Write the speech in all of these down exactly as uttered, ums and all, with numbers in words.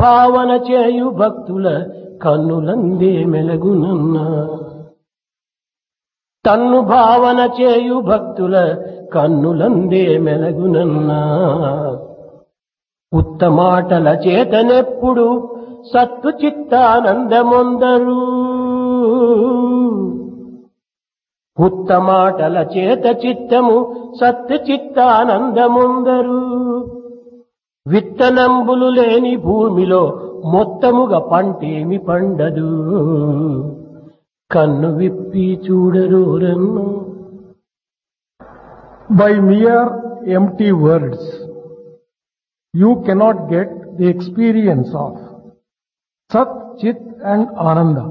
భావన చేయు భక్తుల కన్నులందే మెలగునన్నా. తన్ను భావన చేయు భక్తుల కన్నులందే మెలగునన్నా. ఉత్తమాటల చేతనెప్పుడు సత్తు చిత్తానందమొందరు. ఉత్తమాటల చేత చిత్తము సత్తు చిత్తానందమొందరు. విత్తనంబులు లేని భూమిలో మొత్తముగా పంటేమి పండదు. కన్ను విప్పి చూడరోరన్ను. By mere empty words, you cannot get the experience of Sat, Chit and Ananda.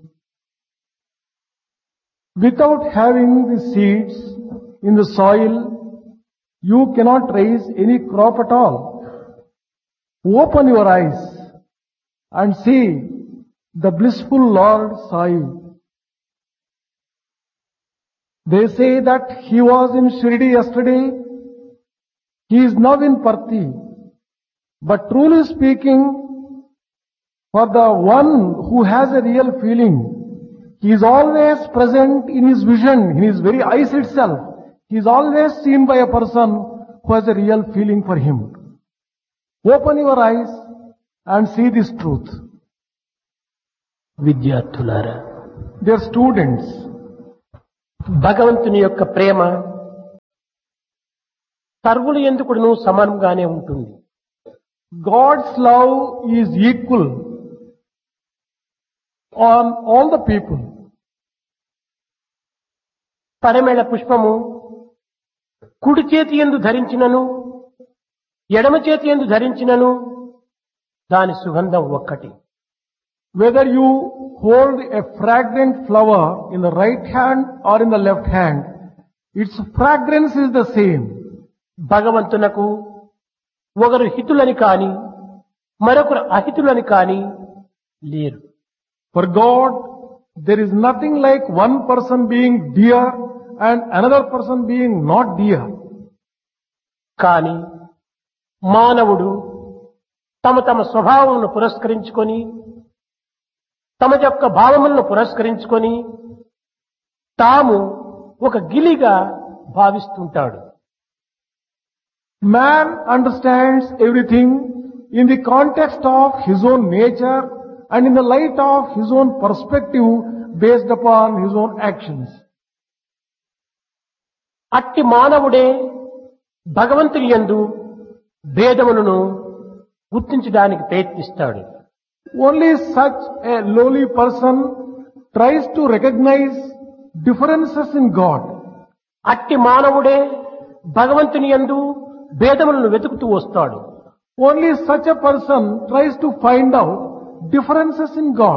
Without having the seeds in the soil, you cannot raise any crop at all. Open your eyes and see the blissful Lord saw you. They say that he was in Shirdi yesterday, he is now in Parthi. But truly speaking, for the one who has a real feeling, he is always present in his vision, in his very eyes itself. He is always seen by a person who has a real feeling for him. Open your eyes and see this truth. విద్యార్థులారా, Dear students, భగవంతుని యొక్క ప్రేమ సర్వులు ఎందుకును సమానంగానే ఉంటుంది. God's love is equal on all the people. పరిమళ పుష్పము కుడి చేతి యందు ధరించినను ఎడమ చేతి యందు ధరించినను దాని సుగంధం ఒక్కటి. Whether you hold a fragrant flower in the right hand or in the left hand, its fragrance is the same. భగవంతునకు ఒకరు హితులని కాని మరొకరు అహితులని కాని లేరు. For God, there is nothing like one person being dear and another person being not dear. కాని మానవుడు తమ తమ స్వభావములను పురస్కరించుకొని తమ యొక్క భావములను పురస్కరించుకొని తాము ఒక గిలిగా భావిస్తుంటాడు. Man understands everything in the context of his own nature and in the light of his own perspective based upon his own actions. అట్టి మానవుడే భగవంతుని యందు భేదములను గుర్తించడానికి ప్రయత్నిస్తాడు. Only such a lowly person tries to recognize differences in God. అట్టి మానవుడే భగవంతుని యందు భేదములను వెతుకుతూ వస్తాడు. Only such a person tries to find out differences in God.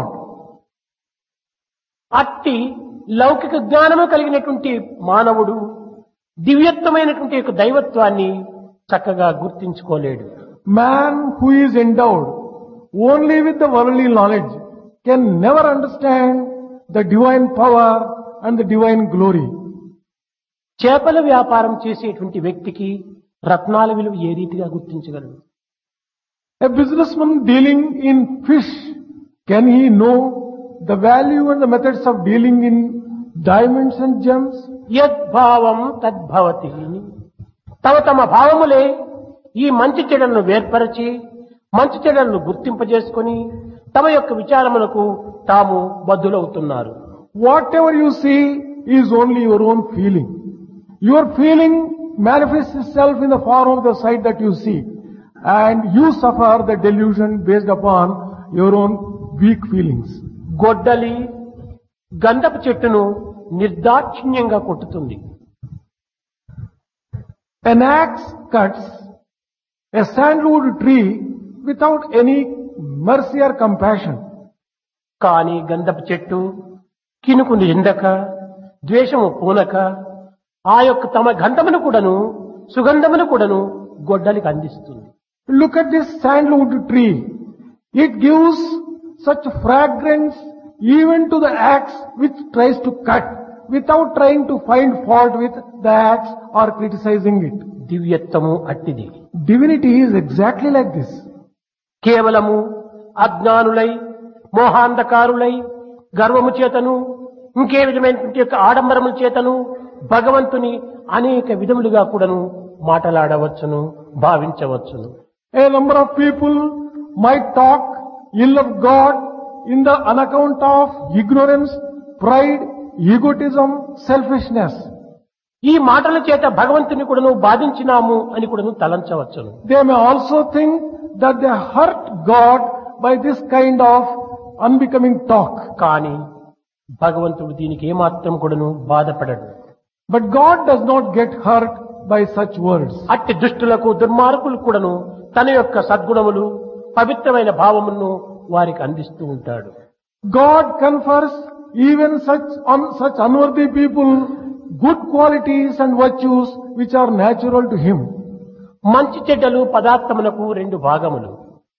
అట్టి లౌకిక జ్ఞానము కలిగినటువంటి మానవుడు దివ్యత్వమైనటువంటి యొక్క దైవత్వాన్ని చక్కగా గుర్తించుకోలేడు. Man who is endowed only with the worldly knowledge can never understand the divine power and the divine glory. చేపల వ్యాపారం చేసేటువంటి వ్యక్తికి రత్నాల విలువ ఏ రీతిగా గుర్తించగలడు? A businessman dealing in fish, can he know the value and the methods of dealing in diamonds and gems? యద్భావం తద్భవతి. తమ తమ భావములే ఈ మంచి చెడులను వేర్పరచి మంచి చెడులను గుర్తింపజేసుకొని తమ యొక్క విచారములకు తాము బద్ధులవుతున్నారు. Whatever you see is only your own feeling. Your feeling manifests itself in the form of the sight that you see, and you suffer the delusion based upon your own weak feelings. గొడ్డలి గంధపు చెట్టును నిర్దాక్షిణ్యంగా కొట్టుతుంది. An axe cuts a sandalwood tree without any mercy or compassion. కానీ గంధపు చెట్టు కినుకుని ఎండక ద్వేషము పూనక ఆ యొక్క తమ గంధమును కూడాను సుగంధమును కూడాను గొడ్డలికి అందిస్తుంది. Look at this sandalwood tree. It gives such fragrance even to the axe which tries to cut without trying to find fault with the axe or criticizing it. దివ్యత్వము అట్టిది. Divinity is exactly like this. కేవలము అజ్ఞానులై మోహాంధకారులై గర్వము చేతను ఇంకే విధమైనటువంటి యొక్క ఆడంబరముల చేతను భగవంతుని అనేక విధములుగా కూడాను మాటలాడవచ్చును, భావించవచ్చును. A number of people might talk ill of God in the on account of ignorance, pride, egotism, selfishness. ఈ మాటల చేత భగవంతుని కూడాను బాధించినాము అని కూడాను తలంచవచ్చును. They may also think that they hurt God by this kind of unbecoming talk. కానీ భగవంతుడు దీనికి ఏమాత్రం కూడాను బాధపడడు. But God does not get hurt by such words. అట్టి దుష్టులకు దుర్మార్గులు కూడాను తన యొక్క సద్గుణములు పవిత్రమైన భావమును వారికి అందిస్తూ ఉంటాడు. God confers even such on such unworthy people good qualities and virtues which are natural to him. మంచి చెడ్డలు పదార్థములకు రెండు భాగములు.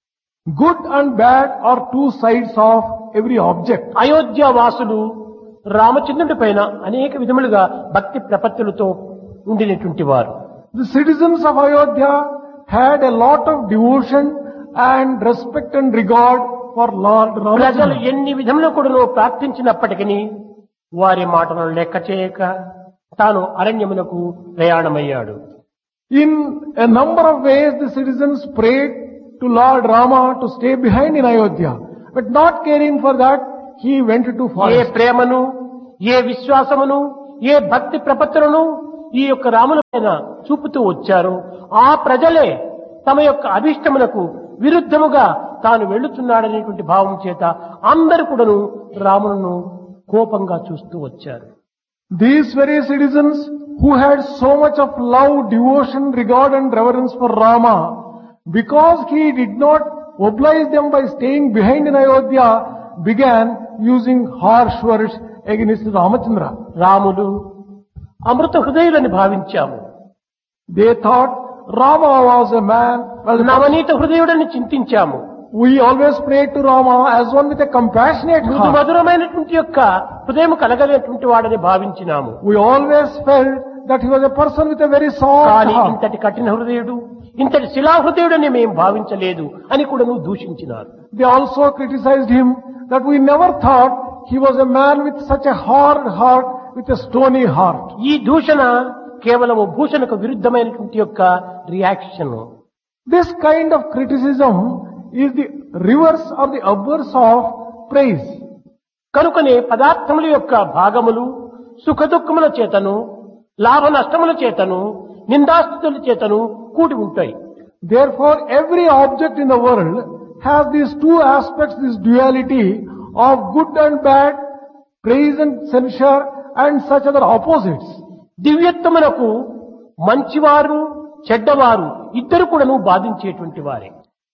Good and bad are two sides of every object. Ayodhya వాసులు రామచంద్రుడి పైన అనేక విధములుగా భక్తి ప్రపత్తులతో ఉండినటువంటి వారు. The citizens of Ayodhya had a lot of devotion and respect and regard for Lord ప్రజలు Ramachandra. ఎన్ని విధములు కూడా ప్రార్థించినప్పటికీ వారి మాటలను లెక్క చేయక తాను అరణ్యమునకు ప్రయాణమయ్యాడు. In a number of ways the citizens prayed to Lord Rama to stay behind in Ayodhya. But not caring for that, he went to A forest. ప్రేమను, ఏ విశ్వాసమును, ఏ భక్తి ప్రపత్తులను ఈ యొక్క రాముల పైన చూపుతూ వచ్చారు. ఆ ప్రజలే తమ యొక్క అభిష్టములకు విరుద్ధముగా తాను వెళ్తున్నాడనేటువంటి భావం చేత అందరూ కూడాను రాములను కోపంగా చూస్తూ వచ్చారు. These very citizens who had so much of love, devotion, regard and reverence for Rama, because he did not oblige them by staying behind in Ayodhya, began using harsh words against Ramachandra. Ramulu అమృత హృదయులని భావించాము. They thought Rama was a man. Well, Navaneetha హృదయుడని చింతించాము. we always prayed to Rama as one with a compassionate మృదు heart. మధురమైనటువంటి యొక్క హృదయం కలగలేటువంటి వాడని భావించినాము. We always felt that he was a person with a very soft కానీ heart. ఇంతటి కఠిన హృదయుడు, ఇంతటి శిలాహృదయుడని మేము భావించలేదు అని కూడా నువ్వు దూషించినారు. They also criticized him that we never thought he was a man with such a hard heart, with a stony heart. ఈ దూషణ కేవలము భూషణకు విరుద్ధమైనటువంటి యొక్క reaction. This kind of criticism is the reverse or the obverse of praise. కనుకనే పదార్థముల యొక్క భాగములు సుఖ దుఃఖముల చేతను, లాభ నష్టముల చేతను, నిందాస్తుతుల చేతను కూడి ఉంటాయి. Therefore, every object in the world has these two aspects, this duality of good and bad, praise and censure, and such other opposites. దివ్యత్వమునకు మంచివారు చెడ్డవారు ఇద్దరు కూడాను బాధించేటువంటి వారే.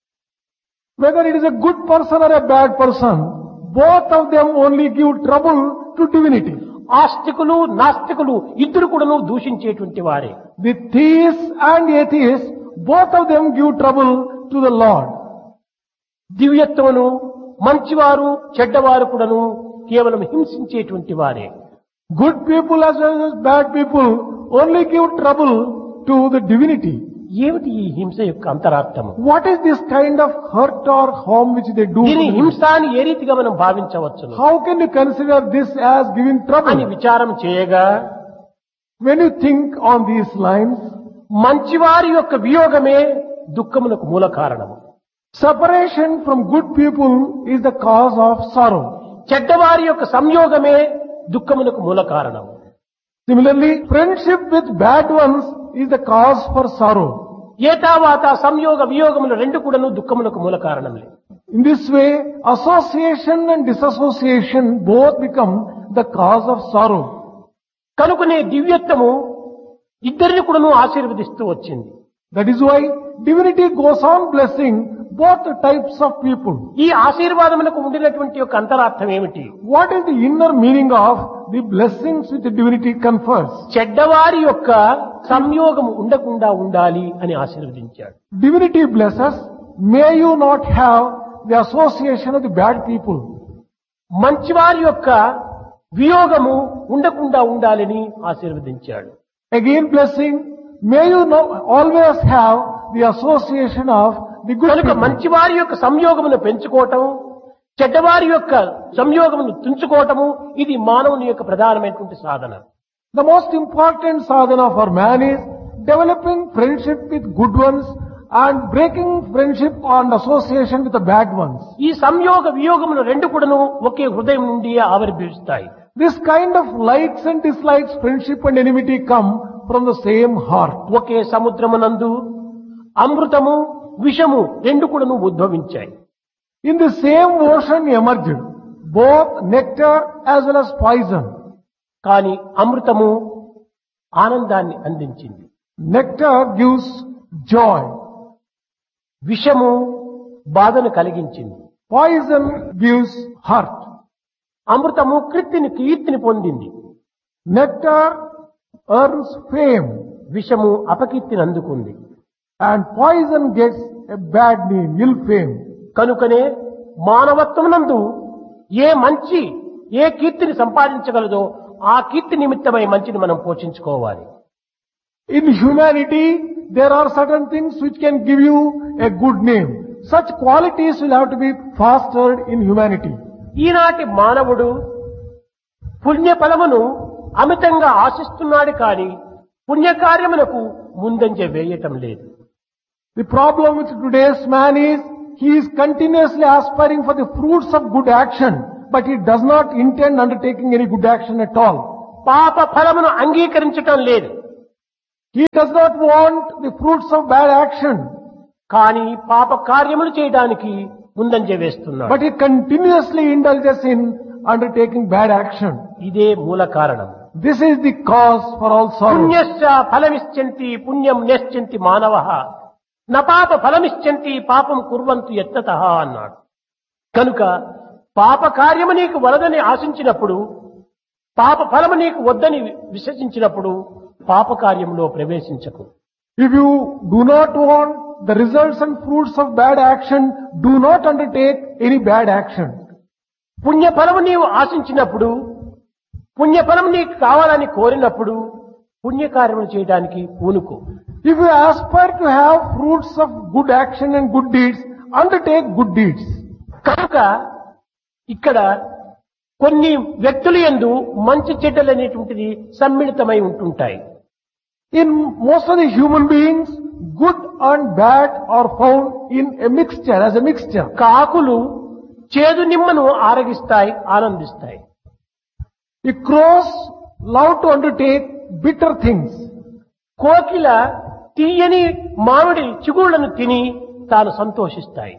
Whether it is a good person or a bad person, both of them only give trouble to divinity. ఆస్తికులు నాస్తికులు ఇద్దరు కూడాను దూషించేటువంటి వారే. The theists and atheists, both of them give trouble to the Lord. దివ్యత్వమును మంచివారు చెడ్డవారు కూడాను కేవలం హింసించేటువంటి వారే. Good people as well as bad people only give trouble to the divinity. ఏమిటి ఈ హింస యొక్క అంతరార్థము? What is this kind of hurt or harm which they do? దీని to the హింస అని ఏ రీతిగా మనం భావించవచ్చు How can you consider this as giving అని trouble? విచారం చేయగా When you think on these lines, మంచివారి యొక్క వియోగమే దుఃఖమునకు మూల కారణము. separation from good people is the cause of sorrow. చెడ్డవారి యొక్క సంయోగమే దుఃఖమునకు మూల కారణము. Similarly, friendship with bad ones is the cause for sorrow. ఏతావాత సంయోగ వియోగములు రెండు కూడాను దుఃఖమునకు మూల కారణములే. In this way, association and disassociation both become the cause of sorrow. కనుకనే దివ్యత్వము ఇద్దరిని కూడాను ఆశీర్వదిస్తూ వచ్చింది. That is why divinity goes on blessing both types of people. ఈ ఆశీర్వాదములకు ఉండినటువంటి యొక్క అంతరార్థం ఏమిటి? What is the inner meaning of the blessings which the divinity confers? చెడ్డవారి యొక్క సంయోగము ఉండకుండా ఉండాలి అని ఆశీర్వదించాడు. Divinity blesses, may you not have the association of the bad people. మంచివారి యొక్క వియోగము ఉండకుండా ఉండాలని ఆశీర్వదించాడు. Again blessing, may you not always have the association of the good కనుక people. మంచివారి యొక్క సంయోగమును పెంచుకోవటం, చెడ్డవారి యొక్క సంయోగమును తుంచుకోవటము, ఇది మానవుని యొక్క ప్రధానమైనటువంటి సాధన. The most important sadhana for man is developing friendship with good ones and breaking friendship and association with the bad ones. ఈ సంయోగ వియోగములు రెండు కూడాను ఒకే హృదయం నుండి ఆవిర్భవిస్తాయి. This kind of likes and dislikes, friendship and enmity come from the same heart. ఒకే సముద్రమునందు అమృతము విషము రెండు కూడాను ఉద్భవించాయి. In the same ocean emerged both nectar as well as poison. కానీ అమృతము ఆనందాన్ని అందించింది, Nectar gives joy. విషము బాధను కలిగించింది. Poison gives hurt. అమృతము కీర్తిని కీర్తిని పొందింది, Nectar earns fame విషము అపకీర్తిని అందుకుంది. and poison gets a bad name, ill fame. కనుకనే మానవత్వమునందు ఏ మంచి ఏ కీర్తిని సంపాదించగలదో ఆ కీర్తి నిమిత్తమై మంచిని మనం పోషించుకోవాలి. In humanity, there are certain things which can give you a good name. Such qualities will have to be fostered in humanity. ఈనాటి మానవుడు పుణ్యఫలమును అమితంగా ఆశిస్తున్నాడు కానీ పుణ్యకార్యమునకు ముందంజ వేయటం లేదు. The problem with today's man is he is continuously aspiring for the fruits of good action, but he does not intend undertaking any good action at all. పాప ఫలమును అంగీకరించటం లేదు, He does not want the fruits of bad action, కానీ పాప కార్యములు చేయడానికి ముందంజ వేస్తున్నాడు. but he continuously indulges in undertaking bad action. ఇదే మూల కారణం. This is the cause for all sorrow. పుణ్యశ్చ ఫలమిశ్చంతి పుణ్యం నేశ్చంతి మానవః న పాప ఫలమిశ్చంతి పాపం కుర్వంతు యత్తతః అన్నాడు. కనుక పాప కార్యము నీకు వలదని ఆశించినప్పుడు, పాప ఫలము నీకు వద్దని విశ్వసించినప్పుడు పాప కార్యంలో ప్రవేశించకు. If you do not want the results and fruits of bad action, do not undertake any bad action. పుణ్యఫలము నీవు ఆశించినప్పుడు, పుణ్యఫలం నీకు కావాలని కోరినప్పుడు పుణ్యకార్యములు చేయడానికి పూనుకో. If you aspire to have fruits of good action and good deeds, undertake good deeds. కనుక ఇక్కడ కొన్ని వ్యక్తుల యందు మంచి చెడ్డలు అనేటువంటిది సమ్మిళితమై ఉంటుంటాయి. In most of the human beings, good and bad are found in a mixture, as a mixture. కాకులు చేదు నిమ్మను ఆరగిస్తాయి, ఆనందిస్తాయి. The crows love to undertake bitter things. కోకిల తీయని మామిడి చిగుళ్లను తిని తాను సంతోషిస్తాయి.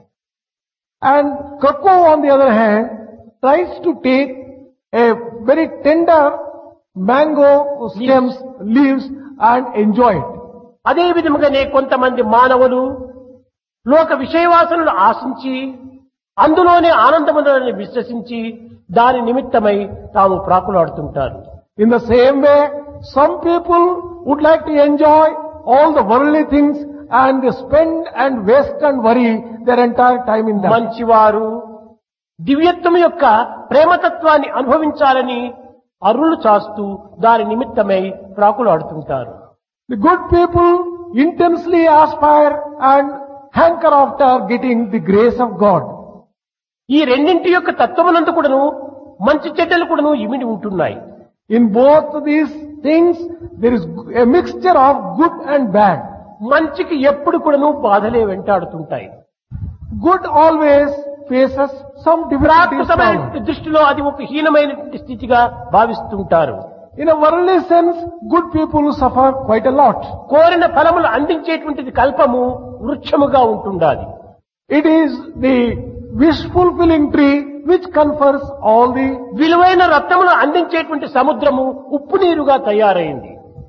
And cuckoo, on the other hand, tries to take a very tender mango stems, leaves, and enjoy it. అదే విధముగానే కొంతమంది మానవులు లోక విషయవాసనలు ఆశించి అందులోనే ఆనందములను విశ్వసించి దాని నిమిత్తమై తాము ప్రాకులాడుతుంటారు. In the same way, some people would like to enjoy all the worldly things and they spend and waste and worry their entire time in that. మంచివారు దివ్యత్వం యొక్క ప్రేమతత్వాన్ని అనుభవించాలని అరులు చాస్తూ దాని నిమిత్తమై ప్రాకులాడుతుంటారు. The good people intensely aspire and hanker after getting the grace of God. ఈ రెండింటి యొక్క తత్వమునందు కూడాను మంచి చెడ్డలు కూడాను ఇమిడి ఉంటున్నాయి. In both these things, there is a mixture of good and bad. మంచికి ఎప్పుడు కూడాను బాధలే వెంటాడుతుంటాయి. Good always faces some difficulties. ప్రాకృతమైన దృష్టిలో అది ఒక హీనమైన స్థితిగా భావిస్తుంటారు. In a worldly sense, good people suffer quite a lot. కోరిన ఫలములు అందించేటువంటిది కల్పము వృక్షముగా ఉంటుండాలి. It is the wish fulfilling tree which confers all the విలువైన రత్నములు అందించేటువంటి సముద్రము ఉప్పు నీరుగా తయారైంది.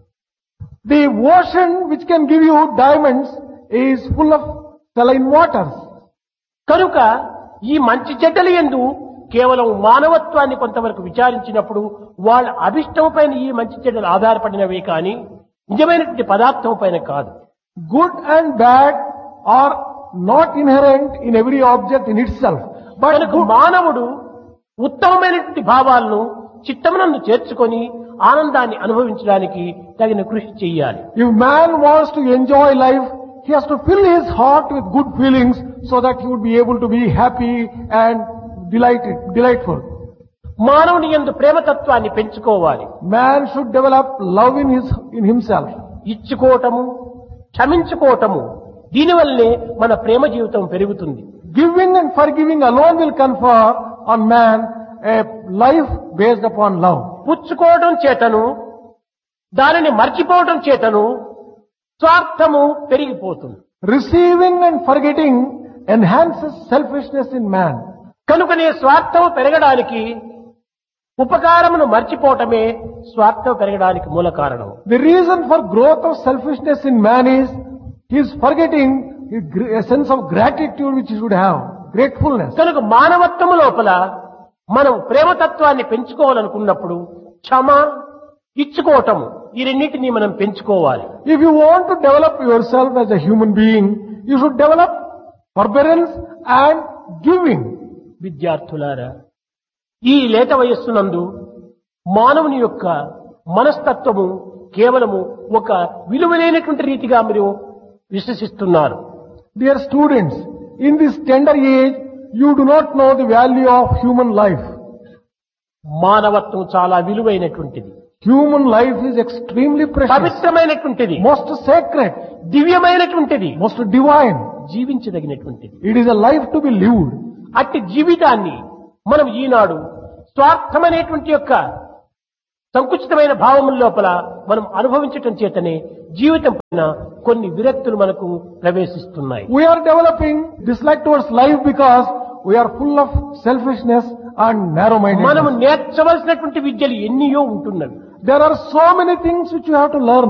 the ocean which can give you diamonds is full of saline waters. కనుక ఈ మంచి చెడ్డల యందు కేవలం మానవత్వాన్ని కొంతవరకు విచారించినప్పుడు వాళ్ళ అభిష్టం పైన ఈ మంచి చెడ్డలు ఆధారపడినవే కానీ నిజమైనటువంటి పదార్థం పైన కాదు. Good and bad are not inherent in every object in itself. But కనుక మానవుడు ఉత్తమమైనటువంటి భావాలను చిత్తమునందు చేర్చుకొని ఆనందాన్ని అనుభవించడానికి తగిన కృషి చెయ్యాలి. if man wants to enjoy life, he has to fill his heart with good feelings so that he would be able to be happy and delighted, delightful. మానవుని యందు ప్రేమతత్వాన్ని పెంచుకోవాలి. Man should develop love in his, in himself. ఇచ్చుకోవటము, క్షమించుకోవటము, దీనివల్లే మన ప్రేమ జీవితం పెరుగుతుంది. Giving and forgiving alone will confer on man a life based upon love. పుచ్చుకోవడం చేతను, దానిని మర్చిపోవడం చేతను స్వార్థము పెరిగిపోతుంది. Receiving and forgetting enhances selfishness in man. కనుకనే స్వార్థము పెరగడానికి, ఉపకారమును మర్చిపోవటమే స్వార్థం పెరగడానికి మూల కారణం. The reason for growth of selfishness in man is he is forgetting a sense of gratitude which he should have, gratefulness. కనుక మానవత్వము లోపల మనం ప్రేమతత్వాన్ని పెంచుకోవాలనుకున్నప్పుడు క్షమ, ఇచ్చుకోవటము, ఈ రెండింటినీ మనం పెంచుకోవాలి. If you want to develop yourself as a human being, you should develop forbearance and giving. విద్యార్థులారా, ఈ లేత వయస్సునందు మానవుని యొక్క మనస్తత్వము కేవలము ఒక విలువలేనటువంటి రీతిగా మీరు విశ్వసిస్తున్నారు. Dear students, in this tender age, you do not know the value of human life. మానవత్వం చాలా విలువైనటువంటిది, Human life is extremely precious, పవిత్రమైనటువంటిది, most sacred, దివ్యమైనటువంటిది, most divine. జీవించదగినటువంటిది. It is a life to be lived. అట్టి జీవితాన్ని మనం ఈనాడు స్వార్థమనేటువంటి యొక్క సంకుచితమైన భావముల లోపల మనం అనుభవించటం చేతనే జీవితం పైన కొన్ని విరక్తులు మనకు ప్రవేశిస్తున్నాయి. We are developing dislike towards life because we are full of selfishness and narrow-mindedness. మనము నేర్చవలసినటువంటి విద్యలు ఎన్నియో ఉంటున్నవి. There are so many things which you have to learn.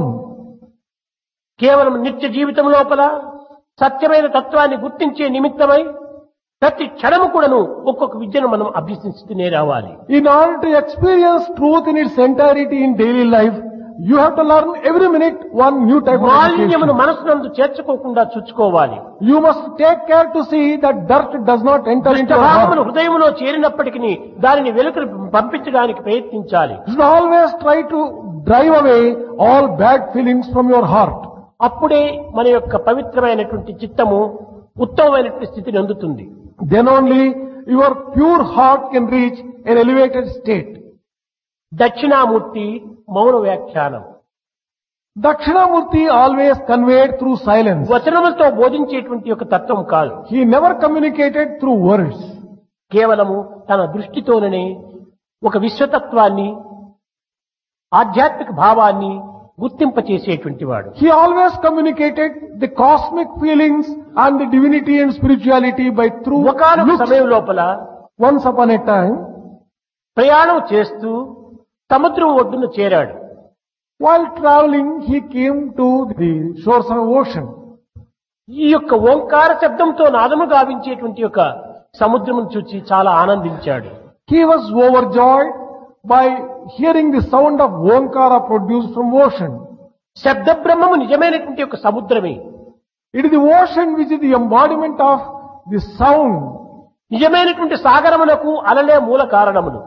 కేవలం నిత్య జీవితం లోపల సత్యమైన తత్వాన్ని గుర్తించే నిమిత్తమై ప్రతి క్షణము కూడాను ఒక్కొక్క విద్యను మనం అభ్యసిస్తూనే రావాలి. In order to experience truth in its entirety in daily life, you have to learn every minute one new type of మాలిన్యమును education. మనసునందు చేర్చుకోకుండా చూసుకోవాలి. You must take care to see that dirt does not enter into your భావమును heart. హృదయములో చేరినప్పటికీ దానిని వెలుకు పంపించడానికి ప్రయత్నించాలి. You should always try to drive away all bad feelings from your heart. అప్పుడే మన యొక్క పవిత్రమైనటువంటి చిత్తము ఉత్తమమైనటువంటి స్థితిని అందుతుంది. Then only your pure heart can reach an elevated state. Dakshinamurthy మౌన వ్యాఖ్యానం. Dakshinamurti always conveyed through silence. వచనములతో బోధించేటువంటి యొక్క తత్వం కాదు. He never communicated through words. కేవలము తన దృష్టితోనే ఒక విశ్వతత్వాన్ని, ఆధ్యాత్మిక భావాన్ని గుర్తింపచేసేటువంటి వాడు. He always communicated the cosmic feelings and the divinity and spirituality by through ఒకానొక looks. సమయం లోపల Once upon a time, ప్రయాణం చేస్తూ సముద్రం ఒడ్డున చేరాడు. while traveling, he came to the shores of the ocean. ఈ యొక్క ఓంకార శబ్దంతో నాదము గావించేటువంటి యొక్క సముద్రమును చూచి చాలా ఆనందించాడు. He was overjoyed by hearing the sound of Omkara produced from ocean. శబ్ద బ్రహ్మము నిజమైనటువంటి యొక్క సముద్రమే. It is the ocean which is the embodiment of the sound. నిజమైనటువంటి సాగరమునకు అలలే మూల కారణములు.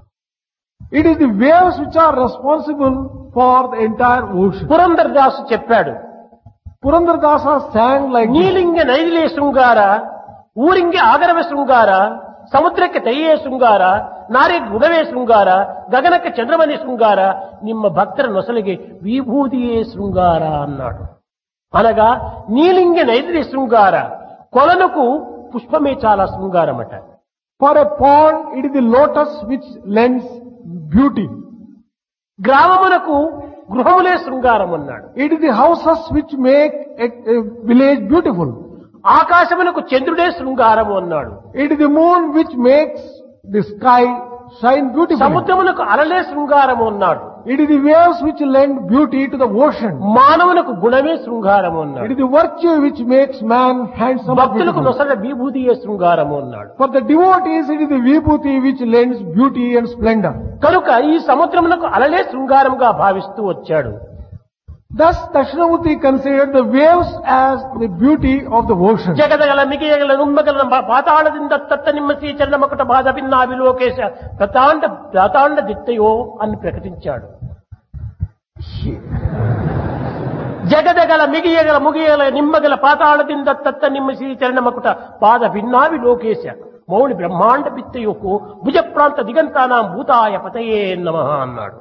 It is the waves which are responsible for the entire ocean. Purandaradasu చెప్పాడు, Purandardasa sang like this. ನೀಲಿಂಗೆ ನೈದಿಲೆ ಶೃಂಗಾರ, ಊರಿಂಗೆ ಆಗರವೇ ಶೃಂಗಾರ, ಸಮುದ್ರಕ್ಕೆ ತೈಯೇ ಶೃಂಗಾರ, ನಾರಿಗೆ ಗುಣವೇ ಶೃಂಗಾರ, ಗಗನಕ್ಕೆ ಚಂದ್ರಮನೆ ಶೃಂಗಾರ, ನಿಮ್ಮ ಭಕ್ತರ ನೊಸಲಿಗೆ ವಿಭೂತಿಯೇ ಶೃಂಗಾರ అన్నాడు. అనగా నీలింగే నైదిలే శృంగార, కొలనుకు పుష్పమే చాలా శృంగారమట. For a pond, it is the lotus which lends beauty. గ్రామమునకు గృహములే శృంగారం అన్నాడు. It is the houses which make a, a village beautiful. ఆకాశమునకు చంద్రుడే శృంగారము అన్నాడు. It is the moon which makes the sky shine beautifully. సముద్రమునకు అలలే శృంగారము అన్నాడు. It is the waves which lend beauty to the ocean. మానవునకు గుణమే శృంగారము It అన్నాడు. is the virtue which makes man handsome and భక్తులకు beautiful. నొసల విభూతియే శృంగారము అన్నాడు. For the devotees, it is the vibhuti which lends beauty and splendor. కనుక ఈ సముద్రమునకు అలలే శృంగారంగా భావిస్తూ వచ్చాడు. Thus, Dakshinamurti considered the waves as the beauty of the ocean. జగదగల మిగియగల నుమ్మగల పాతాళದಿಂದ తత్త నిమ్మసి చరణమకట బాధ భిన్నా విలోకేశ ప్రతాండ ప్రతాండ దిత్తయో అని ప్రకటించాడు. జగదగల మిగియగల ముగియగల నిమ్మగల పాతాళ దింద తత్త నిమ్మ శ్రీ చరణమకుట పాద భిన్నావి లోకేశ మౌళి బ్రహ్మాండ పిత్తయుకు భుజ ప్రాంత దిగంతానాం భూతాయ పతయే నమః అన్నాడు.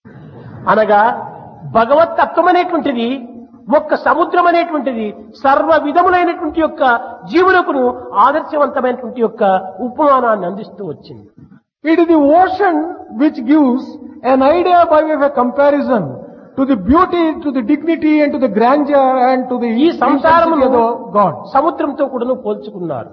అనగా భగవత్ తత్వం అనేటువంటిది ఒక్క సముద్రం అనేటువంటిది సర్వ విధములైనటువంటి యొక్క జీవులకు ఆదర్శవంతమైనటువంటి యొక్క ఉపమానాన్ని అందిస్తూ వచ్చింది. It is the ocean which gives an idea by way of a comparison to the beauty, to the dignity and to the grandeur and to the ఈ సంసారమును intensity of the God. సముద్రంతో కూడాను పోల్చుకున్నారు.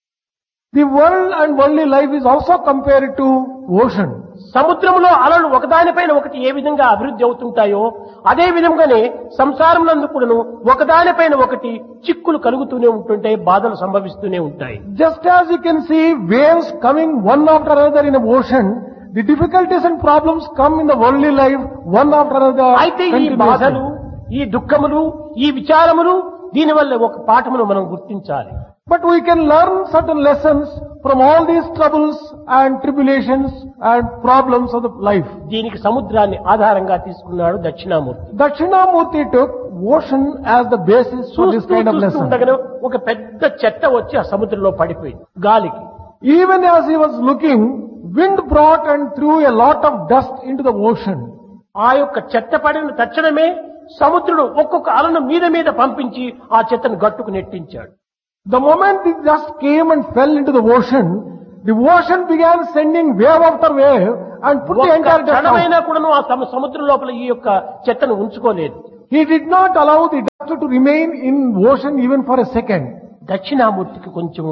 The world and worldly life is also compared to ocean. సముద్రంలో అలలు ఒకదానిపైన ఒకటి ఏ విధంగా అభివృద్ధి అవుతుంటాయో అదే విధంగానే సంసారమునందు కూడాను ఒకదానిపైన ఒకటి చిక్కులు కలుగుతూనే ఉంటుంటాయి, బాధలు సంభవిస్తూనే ఉంటాయి. Just as you can see waves coming one after another in the ocean, the difficulties and problems come in the worldly life one after another. అయితే ఈ బాధలు, ఈ దుఃఖములు, ఈ విచారములు దీనివల్ల ఒక పాఠమును మనం గుర్తించాలి. But we can learn certain lessons from all these troubles and tribulations and problems of the life. దీనికి సముద్రాన్ని ఆధారంగా తీసుకున్నాడు Dakshinamurthy. Dakshinamurti took ocean as the basis for this kind of lesson. ఉండగానే ఒక పెద్ద చెత్త వచ్చి ఆ సముద్రంలో పడిపోయింది గాలికి. Even as he was looking, wind brought and threw a lot of dust into the ocean. ఆ యొక్క చెత్త పడిన తక్షణమే సముద్రుడు ఒక్కొక్క అలను మీద మీద పంపించి ఆ చెత్తను గట్టుకు నెట్టించాడు. The moment the dust came and fell into the ocean, the ocean began sending wave after wave and put the entire dust out. క్షణమైనా కూడాను ఆ సము- సముద్రం లోపల ఈ యొక్క చెత్తను ఉంచుకోలేదు. He did not allow the dust to remain in ocean even for a second. దక్షిణామూర్తికి కొంచెం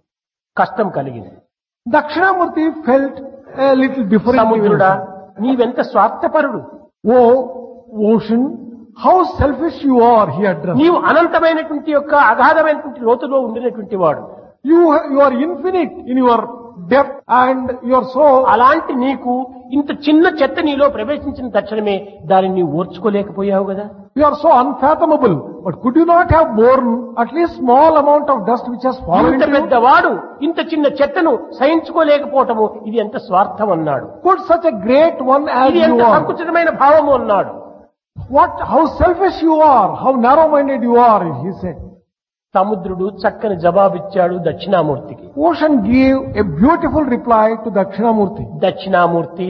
కష్టం కలిగింది. Dakshinamurti felt a little different. సముద్రుడా నీవెంత స్వార్థపరుడు, Oh, ocean, how selfish you are, he addressed. నీవు అనంతమైనటువంటి యొక్క అగాధమైనటువంటి లోతులో ఉండినటువంటి వాడు. You, you are infinite in your depth and your soul. అలాంటి నీకు ఇంత చిన్న చెత్త నీలో ప్రవేశించిన తక్షణమే దానిని నీవు ఓర్చుకోలేకపోయావు కదా. You are so unfathomable. But could you not have borne at least small amount of dust which has fallen ఇంత into you? పెద్దవాడు ఇంత చిన్న చెత్తను సహించుకోలేకపోవటము ఇది ఎంత స్వార్థం అన్నాడు. Could such a great one as ఇది you ఎంత are? సంకుచితమైన భావము అన్నాడు. What, how selfish you are, how narrow-minded you are, he said. సముద్రుడు చక్కని జవాబిచ్చాడు దక్షిణామూర్తికి. Ocean gave a beautiful reply to Dakshinamurti. Dakshinamurthy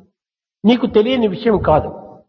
నీకు తెలియని విషయం కాదు.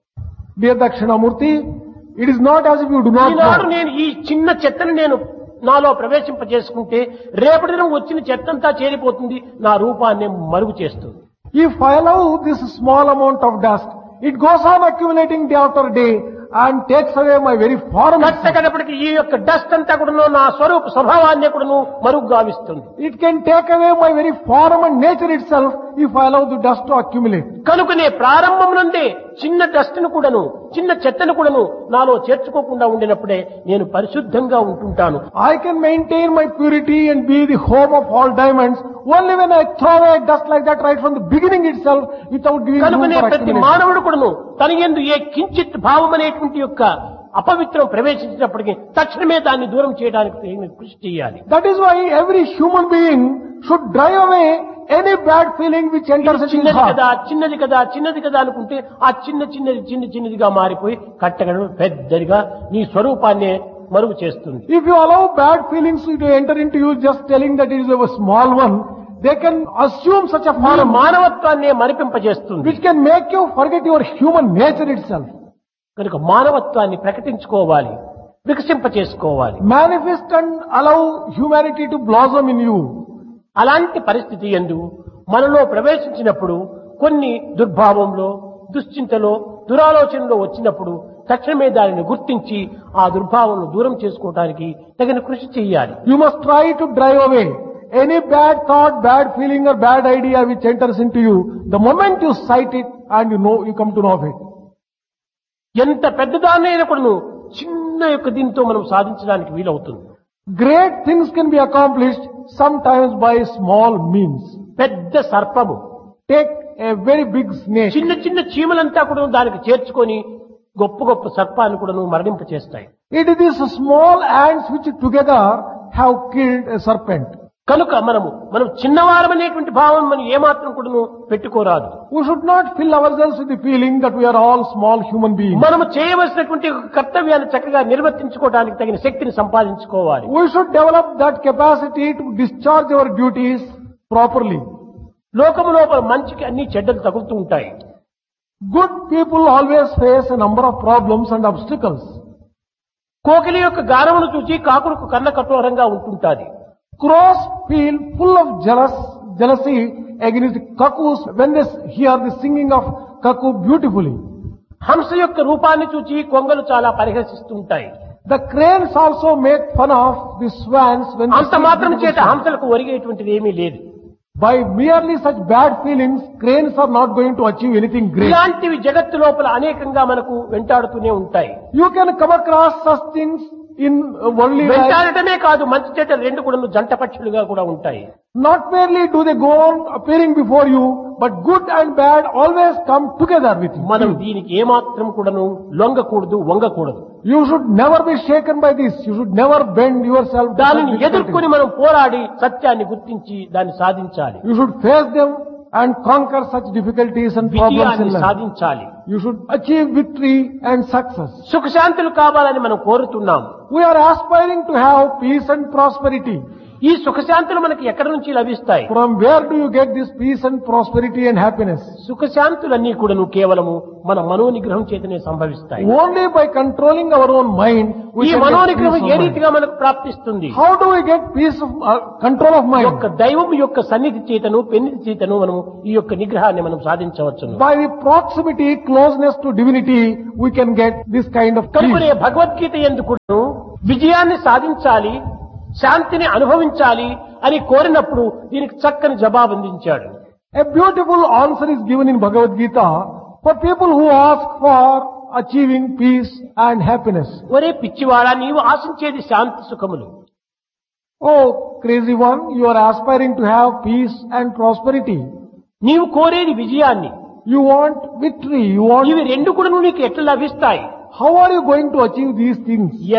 Dear Dakshinamurti, it is not as if you do not Eenadu know. నేను ఈ చిన్న చెత్తను నేను నాలో ప్రవేశింపజేసుకుంటే రేపటి దినం వచ్చిన చెత్తంతా చేరిపోతుంది, నా రూపాన్ని మరుగు చేస్తుంది. If I allow this small amount of dust, it goes on accumulating day after day and takes away my very form. కట్టకడపటికి ఈ యొక్క డస్ట్ అంతా కూడాను నా స్వరూప స్వభావాన్ని కూడాను మరుగు గావిస్తుంది. It can take away my very form and nature itself if I allow the dust to accumulate. కనుకనే ప్రారంభం నుండే చిన్న డస్ట్ ను కూడాను చిన్న చెత్తను కూడాను నాలో చేర్చుకోకుండా ఉండినప్పుడే నేను పరిశుద్ధంగా ఉంటుంటాను. I can maintain my purity and be the home of all diamonds only when I throw away dust like that right from the beginning itself without giving room కనుకనే for ప్రతి accumulation. మానవుడు కూడాను తన యందు ఏ కించిత్ భావం అనేటువంటి యొక్క అపవిత్రం ప్రవేశించినప్పటికీ తక్షణమే దాన్ని దూరం చేయడానికి తగిన కృషి చేయాలి. That is why every human being should drive away any bad feeling which enters into his చిన్నది heart. కదా చిన్నది కదా చిన్నది కదా అనుకుంటే ఆ చిన్న చిన్నది చిన్న చిన్నదిగా మారిపోయి కట్టగడం పెద్దదిగా నీ స్వరూపాన్ని మరుగు చేస్తుంది. If you allow bad feelings to enter into you just telling that it is a small one, they can assume such a మన form మానవత్వాన్ని మరిపింపజేస్తుంది. which can make you forget your human nature itself. కనుక మానవత్వాన్ని ప్రకటించుకోవాలి, వికసింప చేసుకోవాలి. Manifest and allow humanity to blossom in you. అలాంటి పరిస్థితి యందు మనలో ప్రవేశించినప్పుడు కొన్ని దుర్భావంలో దుశ్చింతలో దురాలోచనలో వచ్చినప్పుడు తక్షణమే దానిని గుర్తించి ఆ దుర్భావంను దూరం చేసుకోవడానికి తగిన కృషి చేయాలి. You must try to drive away any bad thought, bad feeling or bad idea which enters into you. The moment you sight it and you know, you come to know of it. ఎంత పెద్దదాన్నైనా కూడా చిన్న యొక్క దీంతో మనం సాధించడానికి వీలవుతుంది. Great things can be accomplished sometimes by small means. పెద్ద సర్పము Take a very big snake. చిన్న చిన్న చీమలంతా కూడా దానికి చేర్చుకొని గొప్ప గొప్ప సర్పాన్ని కూడా మరణింప చేస్తాయి. It is these small ants which together have killed a serpent. కనుక మనము మనం చిన్నవారమనేటువంటి భావం మనం ఏమాత్రం కూడా పెట్టుకోరాదు. We should not fill ourselves with the feeling that we are all small human beings. మనము చేయవలసినటువంటి కర్తవ్యాన్ని చక్కగా నిర్వర్తించుకోవడానికి తగిన శక్తిని సంపాదించుకోవాలి. We should develop that capacity to discharge our duties properly. లోకము లోపల మంచికి అన్ని చెడ్డలు తగులుతూ ఉంటాయి. Good people always face a number of problems and obstacles. కోకిల యొక్క గానమును చూచి కాకులకు కన్న కఠోరంగా ఉంటుంటాది. Crows feel full of jealous, jealousy against cuckoos when they hear the singing of cuckoo beautifully. హంస యొక్క రూపాన్ని చూచి కొంగలు చాలా పరిహసిస్తూ ఉంటాయి. The cranes also make fun of the swans when they అంత see మాత్రం చేత beautiful swans. హంసలకు ఒరిగేటువంటిది ఏమీ లేదు. By merely such bad feelings, cranes are not going to achieve anything great. ఇలాంటివి జగత్తు లోపల అనేకంగా మనకు వెంటాడుతూనే ఉంటాయి. You can come across such things in worldly life. వెంటాడటమే కాదు, మంచి చెడ్డ రెండు కూడా జంట పక్షులుగా కూడా ఉంటాయి. Not merely do they go on appearing before you, but good and bad always come together with you. మనం దీనికి ఏమాత్రం కూడాను లొంగకూడదు, వంగకూడదు. You should never be shaken by this. You should never bend yourself to దానిని such ఎదుర్కొని difficulties. మనం పోరాడి సత్యాన్ని గుర్తించి దాన్ని సాధించాలి. You should face them and conquer such difficulties and problems విజయాన్ని in life. సాధించాలి. You should achieve victory and success. సుఖశాంతులు కావాలని మనం కోరుతున్నాం. We are aspiring to have peace and prosperity. ఈ సుఖశాంతులు మనకి ఎక్కడి నుంచి లభిస్తాయి? From where do you get this peace and prosperity and happiness? సుఖశాంతులన్నీ కూడాను కేవలము మన మనోనిగ్రహం చేతనే సంభవిస్తాయి. Only by controlling our own mind. We ఈ can get మనోనిగ్రహం peace A of mind. రీతిగా మనకు ప్రాప్తిస్తుంది? How do we get peace of uh, control of mind? యొక్క దైవం యొక్క సన్నిధి చేతను పెన్నిధి చేతను మనము ఈ యొక్క నిగ్రహాన్ని మనం సాధించవచ్చును. By the proximity, closeness to divinity, we can get this kind of కనుకనే peace. భగవద్గీత ఎందుకు విజయాన్ని సాధించాలి, శాంతిని అనుభవించాలి అని కోరినప్పుడు దీనికి చక్కని జవాబు అందించాడు. A beautiful answer is given in Bhagavad Gita for people who ask for achieving peace and happiness. ఒరే పిచ్చివాడా, నీవు ఆశించేది శాంతి సుఖములు. Oh, crazy one, you are aspiring to have peace and prosperity. నీవు కోరేది విజయాన్ని. You want victory. You want. ఇవి రెండు కూడా నీకు ఎట్లా లభిస్తాయి? How are you going to achieve these things?